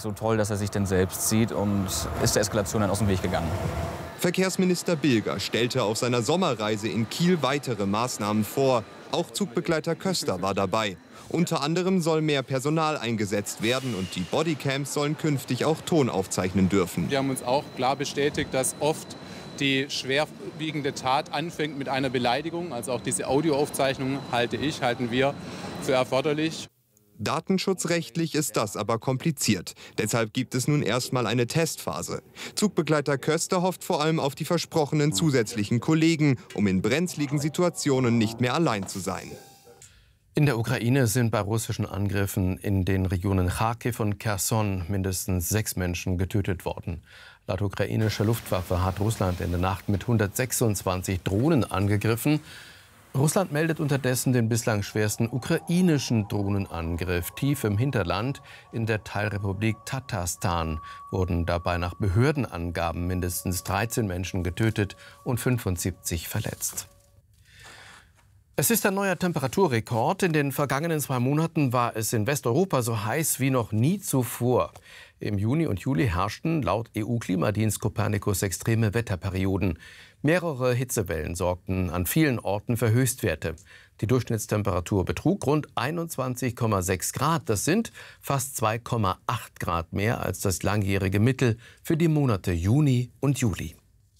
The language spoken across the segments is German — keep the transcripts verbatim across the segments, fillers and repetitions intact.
so toll, dass er sich denn selbst sieht und ist der Eskalation dann aus dem Weg gegangen. Verkehrsminister Bilger stellte auf seiner Sommerreise in Kiel weitere Maßnahmen vor. Auch Zugbegleiter Köster war dabei. Unter anderem soll mehr Personal eingesetzt werden und die Bodycams sollen künftig auch Ton aufzeichnen dürfen. Wir haben uns auch klar bestätigt, dass oft die schwerwiegende Tat anfängt mit einer Beleidigung. Also auch diese Audioaufzeichnung halte ich, halten wir für erforderlich. Datenschutzrechtlich ist das aber kompliziert. Deshalb gibt es nun erstmal eine Testphase. Zugbegleiter Köster hofft vor allem auf die versprochenen zusätzlichen Kollegen, um in brenzligen Situationen nicht mehr allein zu sein. In der Ukraine sind bei russischen Angriffen in den Regionen Charkiw und Cherson mindestens sechs Menschen getötet worden. Laut ukrainischer Luftwaffe hat Russland in der Nacht mit hundertsechsundzwanzig Drohnen angegriffen. Russland meldet unterdessen den bislang schwersten ukrainischen Drohnenangriff. Tief im Hinterland in der Teilrepublik Tatarstan wurden dabei nach Behördenangaben mindestens dreizehn Menschen getötet und fünfundsiebzig verletzt. Es ist ein neuer Temperaturrekord. In den vergangenen zwei Monaten war es in Westeuropa so heiß wie noch nie zuvor. Im Juni und Juli herrschten laut E U-Klimadienst Copernicus extreme Wetterperioden. Mehrere Hitzewellen sorgten an vielen Orten für Höchstwerte. Die Durchschnittstemperatur betrug rund einundzwanzig Komma sechs Grad. Das sind fast zwei Komma acht Grad mehr als das langjährige Mittel für die Monate Juni und Juli.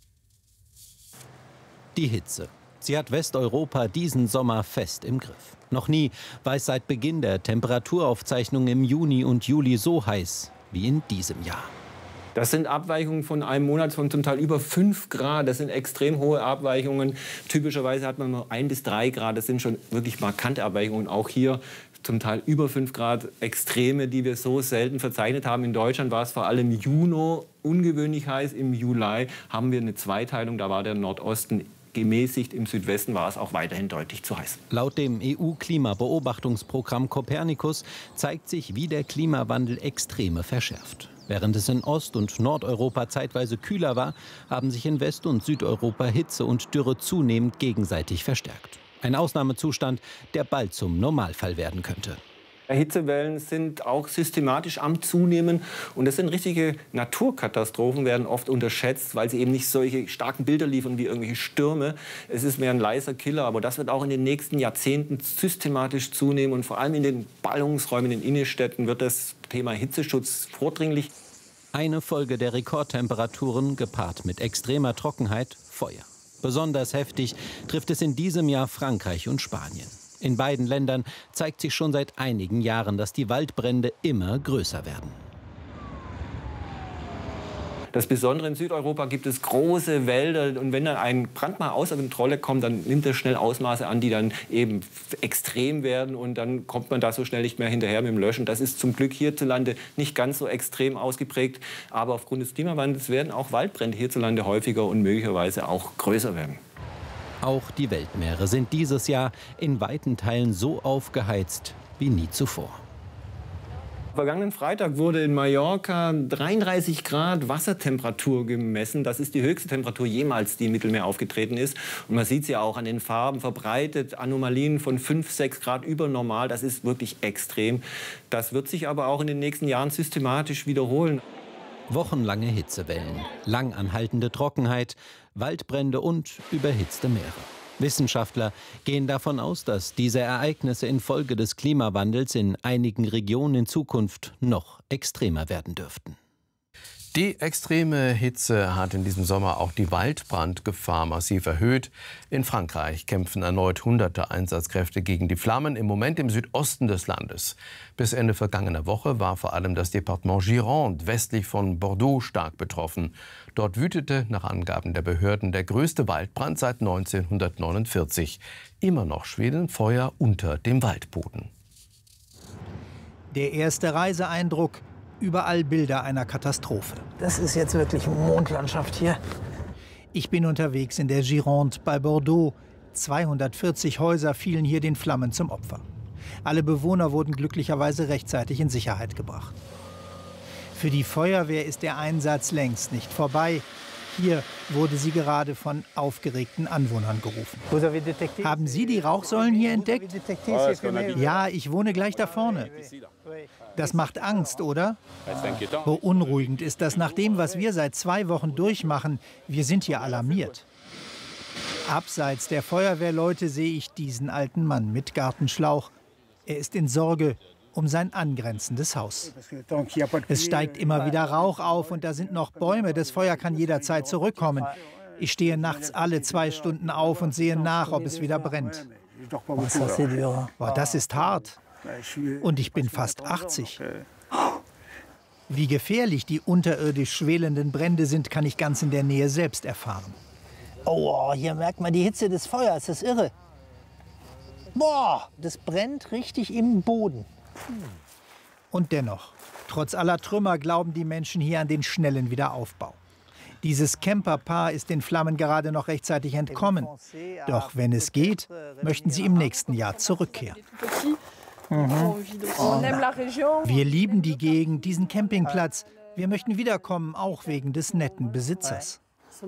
Die Hitze. Sie hat Westeuropa diesen Sommer fest im Griff. Noch nie war es seit Beginn der Temperaturaufzeichnung im Juni und Juli so heiß wie in diesem Jahr. Das sind Abweichungen von einem Monat von zum Teil über fünf Grad. Das sind extrem hohe Abweichungen. Typischerweise hat man nur ein bis drei Grad. Das sind schon wirklich markante Abweichungen. Auch hier zum Teil über fünf Grad Extreme, die wir so selten verzeichnet haben. In Deutschland war es vor allem Juni ungewöhnlich heiß. Im Juli haben wir eine Zweiteilung. Da war der Nordosten gemäßigt, im Südwesten war es auch weiterhin deutlich zu heiß. Laut dem E U-Klimabeobachtungsprogramm Copernicus zeigt sich, wie der Klimawandel Extreme verschärft. Während es in Ost- und Nordeuropa zeitweise kühler war, haben sich in West- und Südeuropa Hitze und Dürre zunehmend gegenseitig verstärkt. Ein Ausnahmezustand, der bald zum Normalfall werden könnte. Hitzewellen sind auch systematisch am Zunehmen. Und das sind richtige Naturkatastrophen, werden oft unterschätzt, weil sie eben nicht solche starken Bilder liefern wie irgendwelche Stürme. Es ist mehr ein leiser Killer, aber das wird auch in den nächsten Jahrzehnten systematisch zunehmen. Und vor allem in den Ballungsräumen, in den Innenstädten wird das Thema Hitzeschutz vordringlich. Eine Folge der Rekordtemperaturen gepaart mit extremer Trockenheit, Feuer. Besonders heftig trifft es in diesem Jahr Frankreich und Spanien. In beiden Ländern zeigt sich schon seit einigen Jahren, dass die Waldbrände immer größer werden. Das Besondere in Südeuropa gibt es große Wälder. Und wenn dann ein Brand mal außer Kontrolle kommt, dann nimmt er schnell Ausmaße an, die dann eben extrem werden. Und dann kommt man da so schnell nicht mehr hinterher mit dem Löschen. Das ist zum Glück hierzulande nicht ganz so extrem ausgeprägt. Aber aufgrund des Klimawandels werden auch Waldbrände hierzulande häufiger und möglicherweise auch größer werden. Auch die Weltmeere sind dieses Jahr in weiten Teilen so aufgeheizt wie nie zuvor. Vergangenen Freitag wurde in Mallorca dreiunddreißig Grad Wassertemperatur gemessen. Das ist die höchste Temperatur jemals, die im Mittelmeer aufgetreten ist. Und man sieht es ja auch an den Farben verbreitet. Anomalien von fünf, sechs Grad über normal. Das ist wirklich extrem. Das wird sich aber auch in den nächsten Jahren systematisch wiederholen. Wochenlange Hitzewellen, lang anhaltende Trockenheit, Waldbrände und überhitzte Meere. Wissenschaftler gehen davon aus, dass diese Ereignisse infolge des Klimawandels in einigen Regionen in Zukunft noch extremer werden dürften. Die extreme Hitze hat in diesem Sommer auch die Waldbrandgefahr massiv erhöht. In Frankreich kämpfen erneut hunderte Einsatzkräfte gegen die Flammen, im Moment im Südosten des Landes. Bis Ende vergangener Woche war vor allem das Departement Gironde westlich von Bordeaux stark betroffen. Dort wütete nach Angaben der Behörden der größte Waldbrand seit neunzehnhundertneunundvierzig. Immer noch schwelen Feuer unter dem Waldboden. Der erste Reiseeindruck. Überall Bilder einer Katastrophe. Das ist jetzt wirklich Mondlandschaft hier. Ich bin unterwegs in der Gironde bei Bordeaux. zweihundertvierzig Häuser fielen hier den Flammen zum Opfer. Alle Bewohner wurden glücklicherweise rechtzeitig in Sicherheit gebracht. Für die Feuerwehr ist der Einsatz längst nicht vorbei. Hier wurde sie gerade von aufgeregten Anwohnern gerufen. Haben Sie die Rauchsäulen hier entdeckt? Ja, ich wohne gleich da vorne. Das macht Angst, oder? Beunruhigend ist das nach dem, was wir seit zwei Wochen durchmachen. Wir sind hier alarmiert. Abseits der Feuerwehrleute sehe ich diesen alten Mann mit Gartenschlauch. Er ist in Sorge um sein angrenzendes Haus. Es steigt immer wieder Rauch auf und da sind noch Bäume. Das Feuer kann jederzeit zurückkommen. Ich stehe nachts alle zwei Stunden auf und sehe nach, ob es wieder brennt. Boah, das ist hart. Und ich bin fast achtzig. Wie gefährlich die unterirdisch schwelenden Brände sind, kann ich ganz in der Nähe selbst erfahren. Oh, hier merkt man die Hitze des Feuers, das ist irre. Boah, das brennt richtig im Boden. Und dennoch, trotz aller Trümmer glauben die Menschen hier an den schnellen Wiederaufbau. Dieses Camperpaar ist den Flammen gerade noch rechtzeitig entkommen. Doch wenn es geht, möchten sie im nächsten Jahr zurückkehren. Mhm. Wir lieben die Gegend, diesen Campingplatz. Wir möchten wiederkommen, auch wegen des netten Besitzers.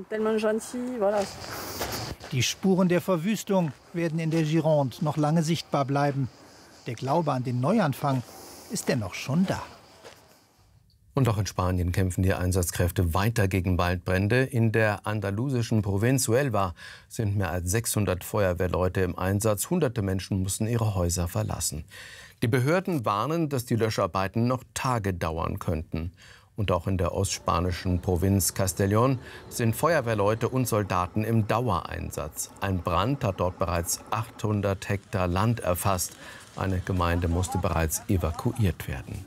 Die Spuren der Verwüstung werden in der Gironde noch lange sichtbar bleiben. Der Glaube an den Neuanfang ist dennoch schon da. Und auch in Spanien kämpfen die Einsatzkräfte weiter gegen Waldbrände. In der andalusischen Provinz Huelva sind mehr als sechshundert Feuerwehrleute im Einsatz. Hunderte Menschen mussten ihre Häuser verlassen. Die Behörden warnen, dass die Löscharbeiten noch Tage dauern könnten. Und auch in der ostspanischen Provinz Castellón sind Feuerwehrleute und Soldaten im Dauereinsatz. Ein Brand hat dort bereits achthundert Hektar Land erfasst. Eine Gemeinde musste bereits evakuiert werden.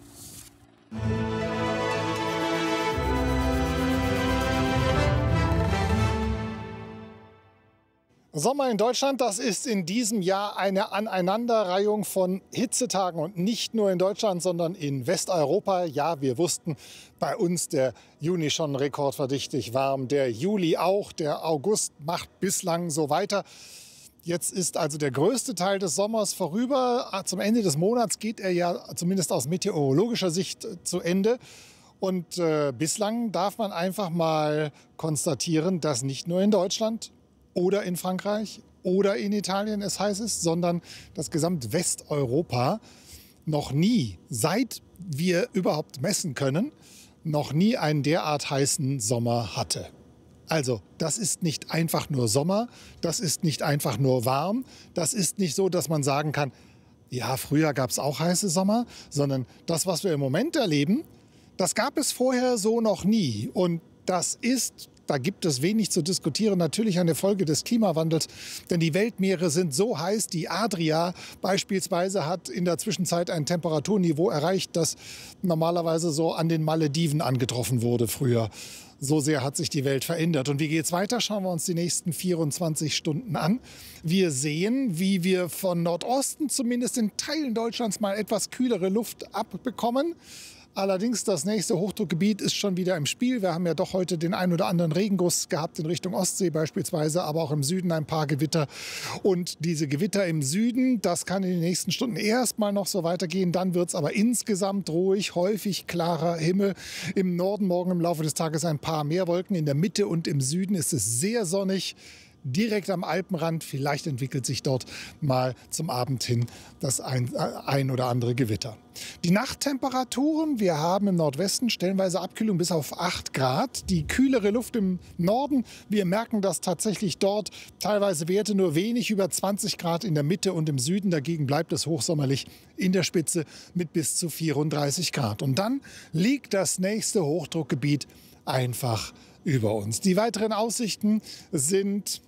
Sommer in Deutschland, das ist in diesem Jahr eine Aneinanderreihung von Hitzetagen. Und nicht nur in Deutschland, sondern in Westeuropa. Ja, wir wussten, bei uns der Juni schon rekordverdächtig warm, der Juli auch, der August macht bislang so weiter. Jetzt ist also der größte Teil des Sommers vorüber. Zum Ende des Monats geht er ja zumindest aus meteorologischer Sicht zu Ende. Und äh, bislang darf man einfach mal konstatieren, dass nicht nur in Deutschland oder in Frankreich oder in Italien es heiß ist, sondern das gesamte Westeuropa noch nie, seit wir überhaupt messen können, noch nie einen derart heißen Sommer hatte. Also, das ist nicht einfach nur Sommer, das ist nicht einfach nur warm, das ist nicht so, dass man sagen kann, ja, früher gab es auch heiße Sommer, sondern das, was wir im Moment erleben, das gab es vorher so noch nie. Und das ist, da gibt es wenig zu diskutieren, natürlich eine Folge des Klimawandels. Denn die Weltmeere sind so heiß. Die Adria beispielsweise hat in der Zwischenzeit ein Temperaturniveau erreicht, das normalerweise so an den Malediven angetroffen wurde früher. So sehr hat sich die Welt verändert. Und wie geht es weiter? Schauen wir uns die nächsten vierundzwanzig Stunden an. Wir sehen, wie wir von Nordosten zumindest in Teilen Deutschlands mal etwas kühlere Luft abbekommen. Allerdings, das nächste Hochdruckgebiet ist schon wieder im Spiel. Wir haben ja doch heute den ein oder anderen Regenguss gehabt in Richtung Ostsee beispielsweise, aber auch im Süden ein paar Gewitter. Und diese Gewitter im Süden, das kann in den nächsten Stunden erstmal noch so weitergehen. Dann wird es aber insgesamt ruhig, häufig klarer Himmel. Im Norden morgen im Laufe des Tages ein paar mehr Wolken. In der Mitte und im Süden ist es sehr sonnig. Direkt am Alpenrand, vielleicht entwickelt sich dort mal zum Abend hin das ein, ein oder andere Gewitter. Die Nachttemperaturen, wir haben im Nordwesten stellenweise Abkühlung bis auf acht Grad. Die kühlere Luft im Norden, wir merken das tatsächlich dort. Teilweise Werte nur wenig über zwanzig Grad in der Mitte und im Süden. Dagegen bleibt es hochsommerlich in der Spitze mit bis zu vierunddreißig Grad. Und dann liegt das nächste Hochdruckgebiet einfach über uns. Die weiteren Aussichten sind,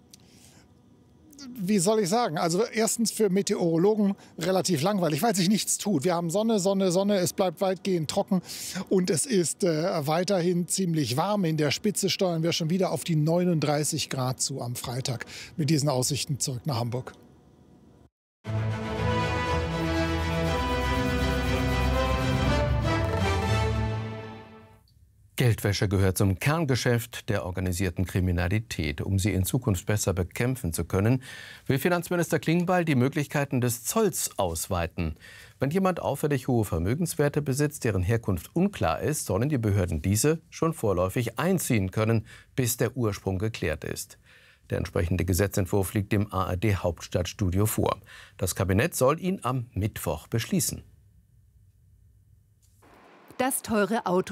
wie soll ich sagen, also erstens für Meteorologen relativ langweilig, weil sich nichts tut. Wir haben Sonne, Sonne, Sonne, es bleibt weitgehend trocken und es ist äh, weiterhin ziemlich warm. In der Spitze steuern wir schon wieder auf die neununddreißig Grad zu am Freitag mit diesen Aussichten zurück nach Hamburg. Geldwäsche gehört zum Kerngeschäft der organisierten Kriminalität. Um sie in Zukunft besser bekämpfen zu können, will Finanzminister Klingbeil die Möglichkeiten des Zolls ausweiten. Wenn jemand auffällig hohe Vermögenswerte besitzt, deren Herkunft unklar ist, sollen die Behörden diese schon vorläufig einziehen können, bis der Ursprung geklärt ist. Der entsprechende Gesetzentwurf liegt dem A R D-Hauptstadtstudio vor. Das Kabinett soll ihn am Mittwoch beschließen. Das teure Auto